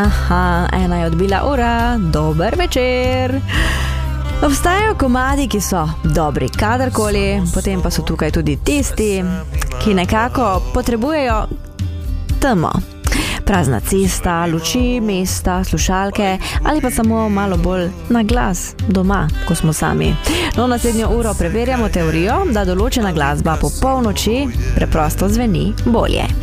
Aha, ena je odbila ura, dober večer. Obstajajo komadi, ki so dobri kadarkoli, potem pa so tukaj tudi tisti, ki nekako potrebujejo temo. Prazna cesta, luči, mesta, slušalke ali pa samo malo bolj na glas doma, ko smo sami. No, naslednjo uro preverjamo teorijo, da določena glasba po polnoči preprosto zveni bolje.